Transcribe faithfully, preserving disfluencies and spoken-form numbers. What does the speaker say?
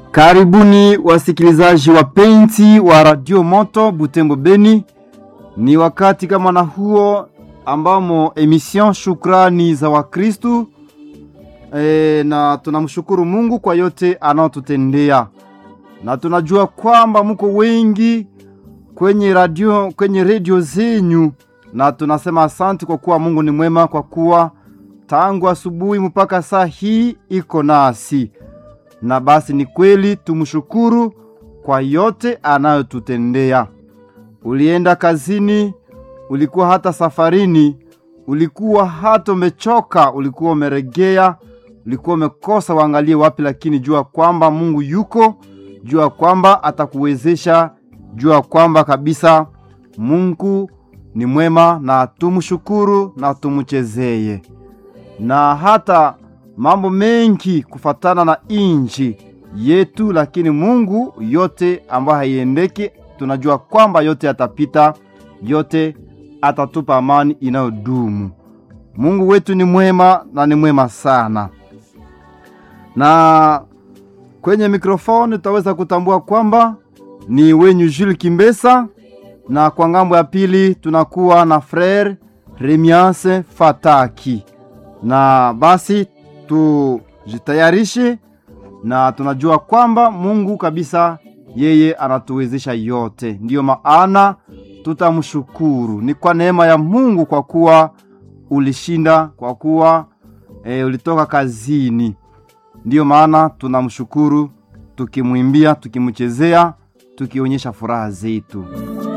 Karibuni wasikilizaji wapenzi wa Radio Moto Butembo Beni. Ni wakati kama na huo ambamo emission Shukrani za Wakristu e, na tunamshukuru Mungu kwa yote anaotutendea. Na tunajua kwamba mko wengi kwenye radio kwenye radio zenyu, na tunasema asante kwa kuwa Mungu ni mwema, kwa kuwa tangu asubuhi mpaka saa hii iko nasi. Na basi ni kweli tumshukuru kwa yote anayotutendea. Ulienda kazini, ulikuwa hata safarini, ulikuwa hata umechoka, ulikuwa umeregea, ulikuwa umekosa waangalie wapi, lakini jua kwamba Mungu yuko, jua kwamba atakuwezesha, jua kwamba kabisa Mungu ni mwema, na tumshukuru na tumchezeye. Na hata mambo mengi kufatana na inji yetu, lakini Mungu yote ambayo haiendeki, tunajua kwamba yote atapita, yote atatupa amani inayodumu. Mungu wetu ni mwema na ni mwema sana. Na kwenye mikrofoni tutaweza kutambua kwamba ni wenyu Jules Kimbesa, na kwa ngambo ya pili tunakuwa na Frère Remiance Fataki. Na basi tujitayarishe, na tunajua kwamba Mungu kabisa yeye anatuwezesha yote. Ndiyo maana tutamshukuru. Ni kwa neema ya Mungu kwa kuwa ulishinda, kwa kuwa e, ulitoka kazini. Ndiyo maana tunamshukuru, tukimwimbia, tukimchezea, tukionyesha furaha zetu.